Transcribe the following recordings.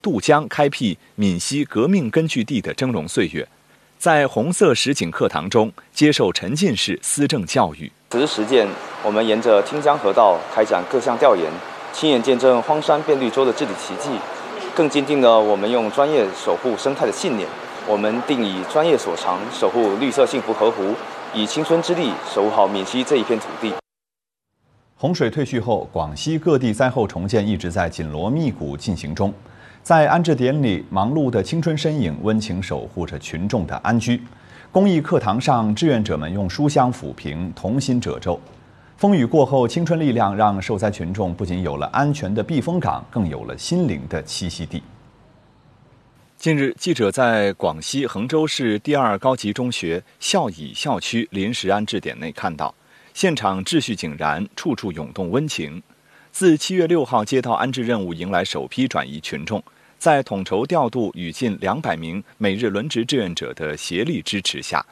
渡江开辟闽西革命根据地的峥嵘岁月，在红色实景课堂中接受沉浸式思政教育。 此时实践，我们沿着汀江河道开展各项调研，亲眼见证荒山变绿洲的治理奇迹，更坚定了我们用专业守护生态的信念。我们定以专业所长，守护绿色幸福河湖，以青春之力守护好闽西这一片土地。 洪水退去后，广西各地灾后重建一直在紧锣密鼓进行中。在安置点里，忙碌的青春身影温情守护着群众的安居。公益课堂上，志愿者们用书香抚平，同心褶皱。风雨过后，青春力量让受灾群众不仅有了安全的避风港，更有了心灵的栖息地。近日，记者在广西衡州市第2高级中学孝乙校区临时安置点内看到，现场秩序井然，处处涌动温情。自7月6号接到安置任务，迎来首批转移群众，在统筹调度与近200名每日轮值志愿者的协力支持下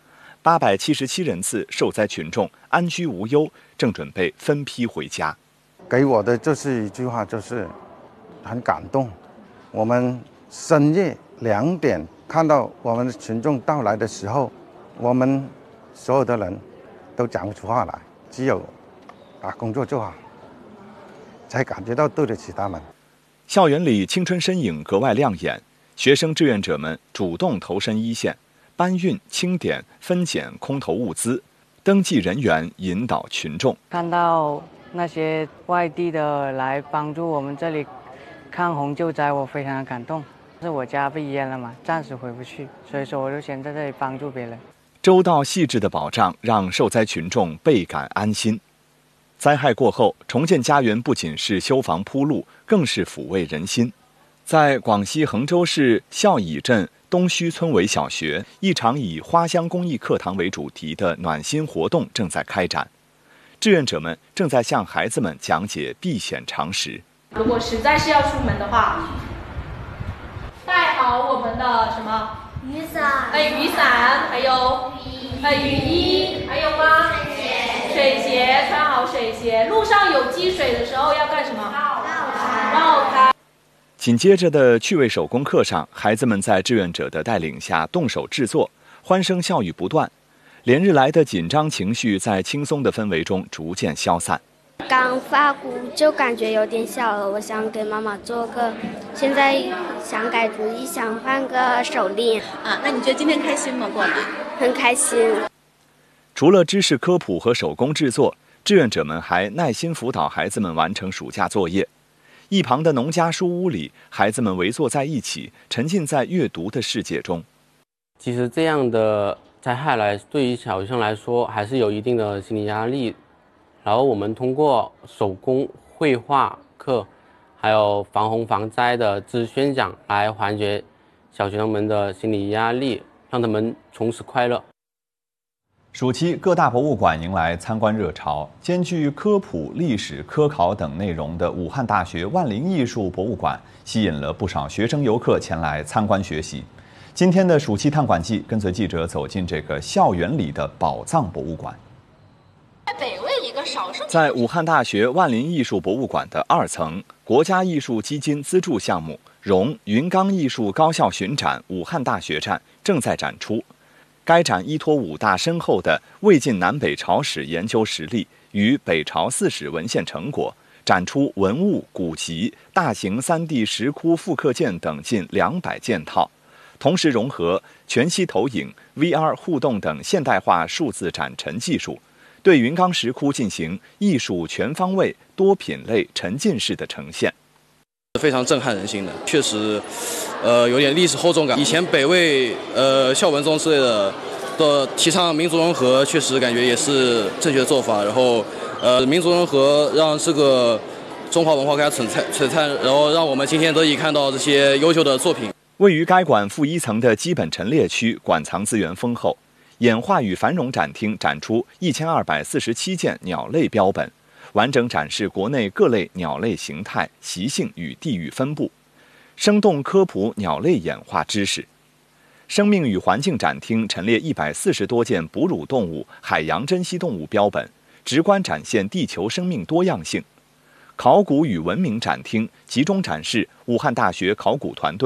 ，877人次受灾群众安居无忧，正准备分批回家。 给我的就是一句话，就是很感动。我们深夜2点看到我们的群众到来的时候，我们所有的人都讲不出话来，只有把工作做好，才感觉到对得起他们。 校园里青春身影格外亮眼，学生志愿者们主动投身一线，搬运、清点、分拣空投物资，登记人员引导群众。 看到那些外地的来帮助我们这里抗洪救灾，我非常的感动。是我家被淹了嘛，暂时回不去，所以说我就先在这里帮助别人。 周到细致的保障让受灾群众倍感安心。灾害过后，重建家园不仅是修房铺路，更是抚慰人心。在广西衡州市孝乙镇东须村委小学，一场以花香公益课堂为主题的暖心活动正在开展。志愿者们正在向孩子们讲解避险常识。 如果实在是要出门的话，带好我们的什么雨伞，还有雨衣，还有吗？水鞋，穿好水鞋。路上有积水的时候要干什么？绕开。 紧接着的趣味手工课上，孩子们在志愿者的带领下动手制作，欢声笑语不断。连日来的紧张情绪在轻松的氛围中逐渐消散。 刚发鼓就感觉有点小了，我想给妈妈做个，现在想改主意，想换个手链。 那你觉得今天开心吗？过来？ 很开心。 除了知识科普和手工制作，志愿者们还耐心辅导孩子们完成暑假作业。一旁的农家书屋里，孩子们围坐在一起，沉浸在阅读的世界中。 其实这样的灾害对于小学生来说还是有一定的心理压力。然后我们通过手工绘画课，还有防洪防灾的知识宣讲来缓解小学生们的心理压力，让他们重拾快乐。 暑期各大博物馆迎来参观热潮，兼具科普、历史、科考等内容的武汉大学万灵艺术博物馆吸引了不少学生游客前来参观学习。今天的暑期探馆季，跟随记者走进这个校园里的宝藏博物馆。在武汉大学万灵艺术博物馆的2层，国家艺术基金资助项目融云冈艺术高校巡展武汉大学站正在展出。该展依托5大深厚的魏晋南北朝史研究实例与北朝4史文献成果，展出文物、古籍、大型3D 石窟复刻件等近200件套，同时融合全息投影、VR 互动等现代化数字展陈技术，对云冈石窟进行艺术全方位、多品类、沉浸式的呈现。 非常震撼人心的，确实，有点历史厚重感。以前北魏孝文宗之类的提倡民族融合，确实感觉也是正确的做法。然后，民族融合让这个中华文化更加璀璨，然后让我们今天得以看到这些优秀的作品。 位于该馆负1层的基本陈列区，馆藏资源丰厚。演化与繁荣展厅展出1247件鸟类标本，完整展示国内各类鸟类形态、习性与地域分布，生动科普鸟类演化知识。生命与环境展厅陈列140多件哺乳动物、海洋珍稀动物标本，直观展现地球生命多样性。考古与文明展厅集中展示武汉大学考古团队